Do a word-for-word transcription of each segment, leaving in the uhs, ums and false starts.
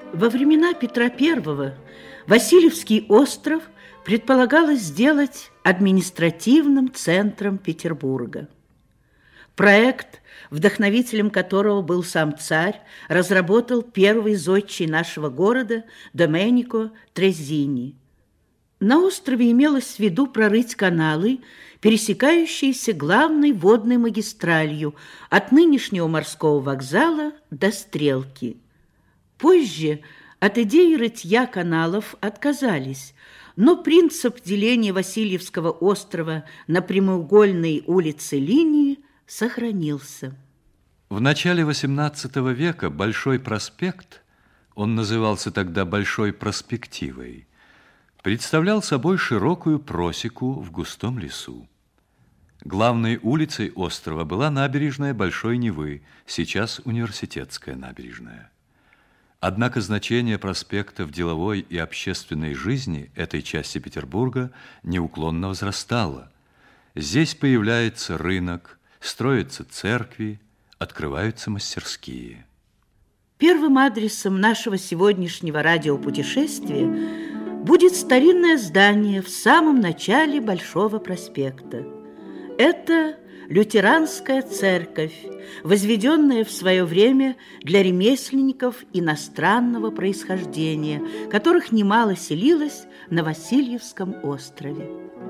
Во времена Петра Первого Васильевский остров предполагалось сделать административным центром Петербурга. Проект, вдохновителем которого был сам царь, разработал первый зодчий нашего города Доменико Трезини. На острове имелось в виду прорыть каналы, пересекающиеся главной водной магистралью от нынешнего морского вокзала до Стрелки. Позже от идеи рытья каналов отказались, но принцип деления Васильевского острова на прямоугольные улицы линии сохранился. В начале восемнадцатого века Большой проспект, он назывался тогда Большой проспективой, представлял собой широкую просеку в густом лесу. Главной улицей острова была набережная Большой Невы, сейчас Университетская набережная. Однако значение проспекта в деловой и общественной жизни этой части Петербурга неуклонно возрастало. Здесь появляется рынок, строятся церкви, открываются мастерские. Первым адресом нашего сегодняшнего радиопутешествия будет старинное здание в самом начале Большого проспекта. Это лютеранская церковь, возведенная в свое время для ремесленников иностранного происхождения, которых немало селилось на Васильевском острове.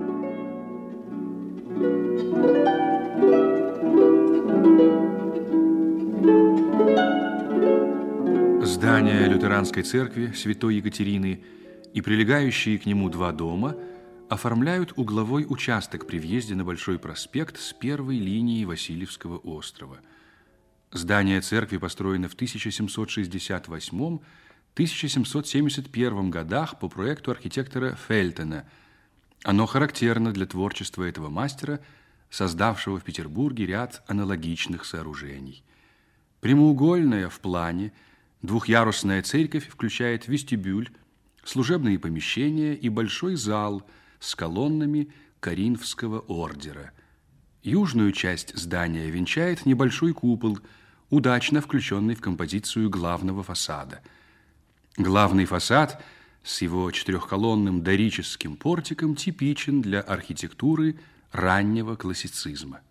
Здание лютеранской церкви Святой Екатерины и прилегающие к нему два дома оформляют угловой участок при въезде на Большой проспект с первой линии Васильевского острова. Здание церкви построено в тысяча семьсот шестьдесят восьмом — тысяча семьсот семьдесят первом годах по проекту архитектора Фельтона. Оно характерно для творчества этого мастера, создавшего в Петербурге ряд аналогичных сооружений. Прямоугольная в плане, двухъярусная церковь включает вестибюль, служебные помещения и большой зал с колоннами Коринфского ордера. Южную часть здания венчает небольшой купол, удачно включенный в композицию главного фасада. Главный фасад с его четырехколонным дорическим портиком типичен для архитектуры раннего классицизма.